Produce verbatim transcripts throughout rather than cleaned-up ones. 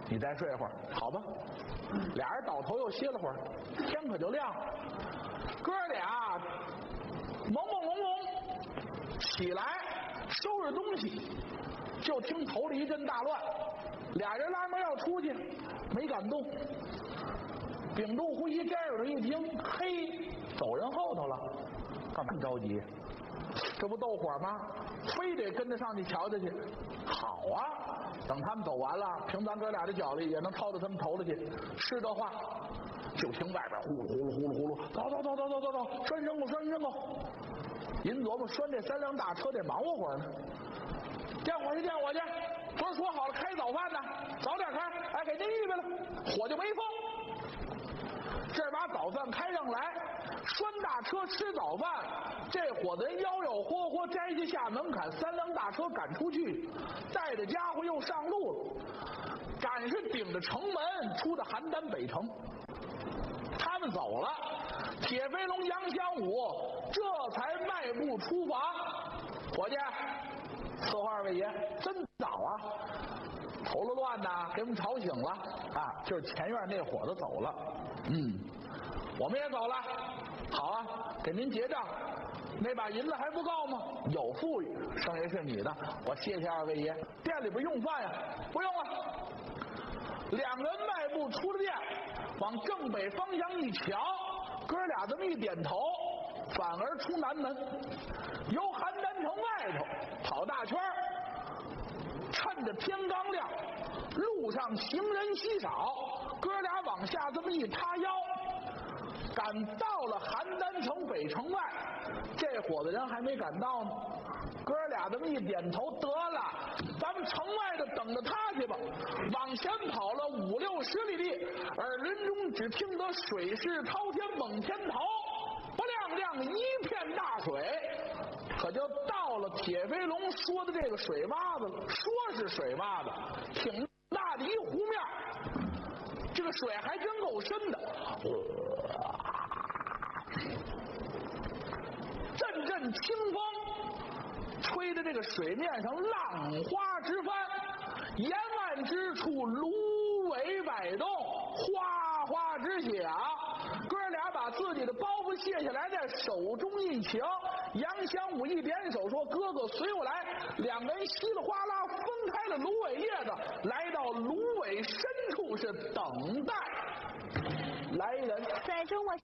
你再睡会儿，好吧？俩人倒头又歇了会儿，天可就亮了。哥俩朦朦胧胧起来收拾东西，就听头里一阵大乱，俩人拉门要出去，没敢动。秉度呼一摘耳朵一听，嘿，走人后头了，干嘛着急？这不斗火吗？非得跟着上去瞧瞧去。好啊，等他们走完了，凭咱哥俩的脚力也能抄到他们头里去。是这话，就听外边呼噜呼噜呼噜呼噜，走走走走走走走，拴牲口拴牲口。您琢磨拴这三辆大车得忙活会儿呢。见火去见火去，不是说好了开早饭呢？早点开，哎，给您预备了，火就没封。这把早饭开上来，拴大车吃早饭，这伙子人吆吆喝喝摘下下门槛，三辆大车赶出去，带着家伙又上路了。赶是顶着城门出的邯郸北城，他们走了，铁飞龙、杨香武这才迈步出房。伙计，伺候二位爷，真早啊！头了乱呐，给我们吵醒了啊！就是前院那伙子走了，嗯，我们也走了。好啊，给您结账，那把银子还不够吗？有富裕，剩下是你的，我谢谢二位爷。店里边用饭呀？不用了。两人迈步出了店，往正北方向一瞧，哥俩这么一点头，反而出南门，由邯郸城外头跑大圈，趁着天刚亮，路上行人稀少，哥俩往下这么一塌腰，赶到了邯郸城北城外，这伙子人还没赶到呢。哥俩这么一点头，得了，咱们城外的等着他去吧。往前跑了五六十里地，耳轮中只听得水势滔天猛天逃，不亮亮一片大水，可就到了铁飞龙说的这个水洼子了。说是水洼子，挺大的一湖面，这个水还真够深的。阵阵清风吹的这个水面上浪花直翻，沿岸之处芦苇摆动，哗哗直响。哥俩把自己的包袱卸下来，在手中一擎，杨香武一点手说：“哥哥随我来。”两个人稀里哗啦分开了芦苇叶子，来到芦苇深处是等待来人。 在这我，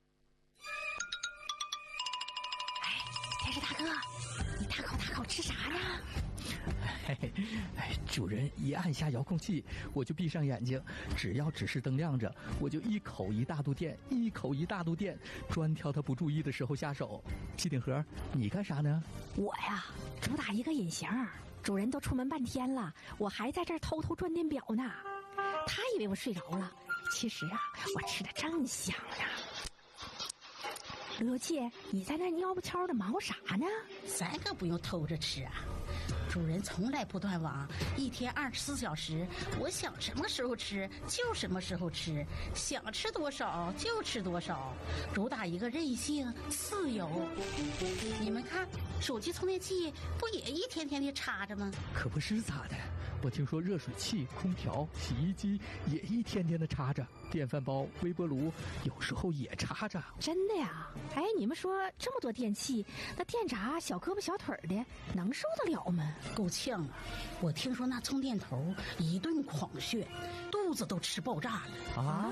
哎，天使大哥，你大口大口吃啥呢？ 嘿嘿，哎，主人一按下遥控器，我就闭上眼睛，只要指示灯亮着，我就一口一大肚电，一口一大肚电，专挑他不注意的时候下手。机顶盒，你干啥呢？ 我呀，主打一个隐形，主人都出门半天了，我还在这儿偷偷转电表呢。他以为我睡着了，其实啊，我吃的正香呢。罗姐，你在那蔫不悄的忙活啥呢？ 咱可不用偷着吃啊，主人从来不断网，一天二十四小时，我想什么时候吃就什么时候吃，想吃多少就吃多少，主打一个任性自由。你们看，手机充电器不也一天天的插着吗？ 可不是咋的，我听说热水器、空调、洗衣机也一天天的插着，电饭煲、微波炉有时候也插着。 真的呀？哎，你们说这么多电器，那电闸小胳膊小腿的能受得了吗？ 够呛啊！我听说那充电头一顿狂炫，肚子都吃爆炸了啊！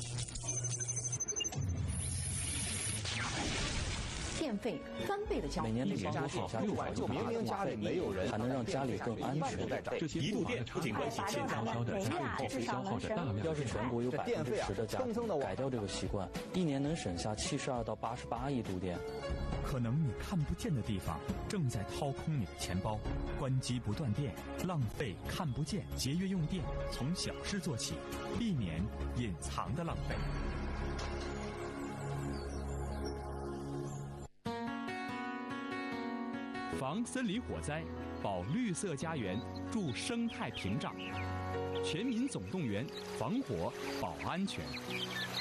电费翻倍的交， 每年的房租省下六百多明明家里没有人， 还能让家里更安全。 这些一度电不仅关系欠账消的家用电费消耗着大量。 要是全国有百分之十的家庭改掉这个习惯，一年能省下七十二到八十八亿度电。 可能你看不见的地方正在掏空你的钱包，关机不断电，浪费看不见，节约用电，从小事做起，避免隐藏的浪费。防森林火灾，保绿色家园，助生态屏障。全民总动员，防火保安全。